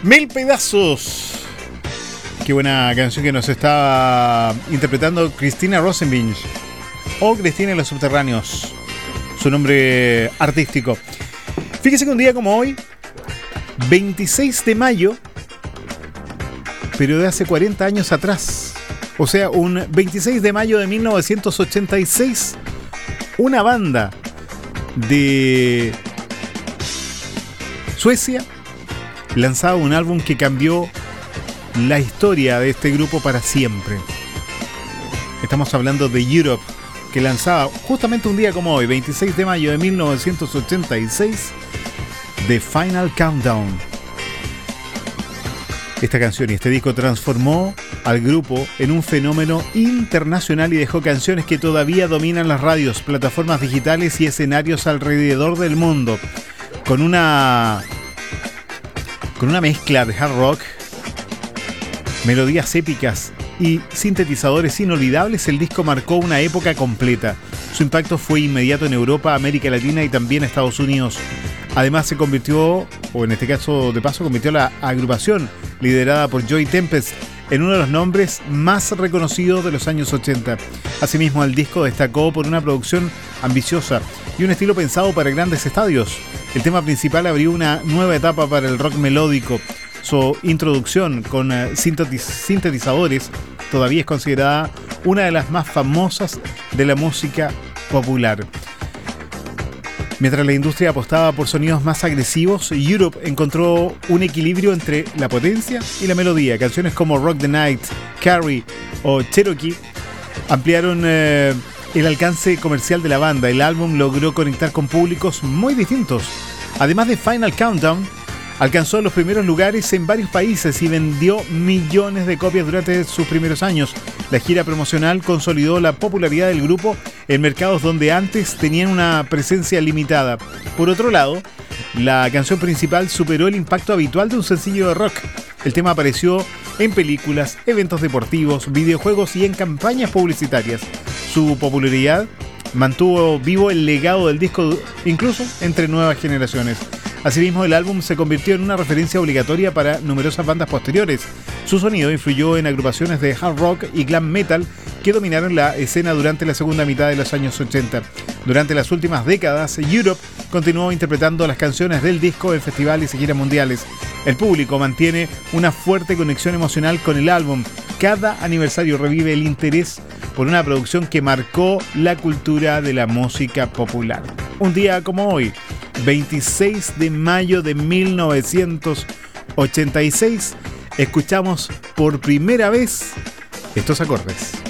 Mil pedazos. Qué buena canción que nos está interpretando Cristina Rosenbinch, o Cristina en los Subterráneos, su nombre artístico. Fíjese que un día como hoy, 26 de mayo, pero de hace 40 años atrás, o sea, un 26 de mayo de 1986, una banda de Suecia lanzaba un álbum que cambió la historia de este grupo para siempre. Estamos hablando de Europe, que lanzaba justamente un día como hoy, 26 de mayo de 1986, The Final Countdown. Esta canción y este disco transformó al grupo en un fenómeno internacional y dejó canciones que todavía dominan las radios, plataformas digitales y escenarios alrededor del mundo. Con una mezcla de hard rock, melodías épicas y sintetizadores inolvidables, el disco marcó una época completa. Su impacto fue inmediato en Europa, América Latina y también Estados Unidos. Además se convirtió, o en este caso de paso, convirtió a la agrupación liderada por Joey Tempest en uno de los nombres más reconocidos de los años 80. Asimismo, el disco destacó por una producción ambiciosa y un estilo pensado para grandes estadios. El tema principal abrió una nueva etapa para el rock melódico. Su introducción con sintetizadores todavía es considerada una de las más famosas de la música popular. Mientras la industria apostaba por sonidos más agresivos, Europe encontró un equilibrio entre la potencia y la melodía. Canciones como Rock the Night, Carrie o Cherokee ampliaron el alcance comercial de la banda. El álbum logró conectar con públicos muy distintos. Además de Final Countdown, alcanzó los primeros lugares en varios países y vendió millones de copias durante sus primeros años. La gira promocional consolidó la popularidad del grupo en mercados donde antes tenían una presencia limitada. Por otro lado, la canción principal superó el impacto habitual de un sencillo de rock. El tema apareció en películas, eventos deportivos, videojuegos y en campañas publicitarias. Su popularidad mantuvo vivo el legado del disco incluso entre nuevas generaciones. Asimismo, el álbum se convirtió en una referencia obligatoria para numerosas bandas posteriores. Su sonido influyó en agrupaciones de hard rock y glam metal que dominaron la escena durante la segunda mitad de los años 80. Durante las últimas décadas, Europe continuó interpretando las canciones del disco en festivales y giras mundiales. El público mantiene una fuerte conexión emocional con el álbum. Cada aniversario revive el interés por una producción que marcó la cultura de la música popular. Un día como hoy, 26 de mayo de 1986, escuchamos por primera vez estos acordes.